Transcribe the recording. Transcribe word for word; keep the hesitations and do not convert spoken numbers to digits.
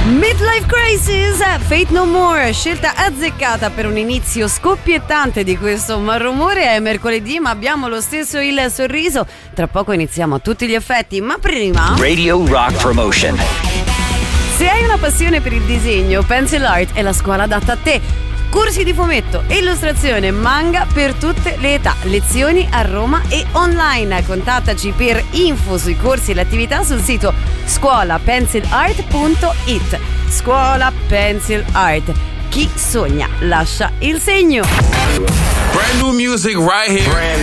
Midlife Crisis, Fate No More, scelta azzeccata per un inizio scoppiettante di questo malumore. È mercoledì ma abbiamo lo stesso il sorriso. Tra poco iniziamo a tutti gli effetti, ma prima Radio Rock Promotion. Se hai una passione per il disegno, Pencil Art è la scuola adatta a te. Corsi di fumetto, illustrazione, manga per tutte le età. Lezioni a Roma e online. Contattaci per info sui corsi e le attività sul sito scuola pencil art punto it. Scuola Pencil Art. Chi sogna lascia il segno. Brand new music right here. Brand